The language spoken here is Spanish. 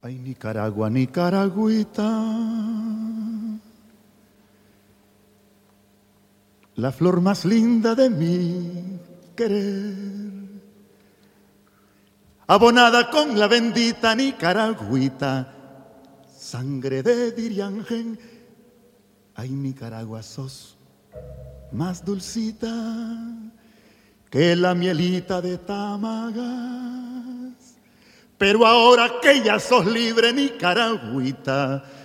Ay, Nicaragua, Nicaragüita, la flor más linda de mi querer, abonada con la bendita Nicaragüita, sangre de Diriangen. Ay, Nicaragua, sos más dulcita que la mielita de Tamagas. Pero ahora que ya sos libre, Nicaragüita,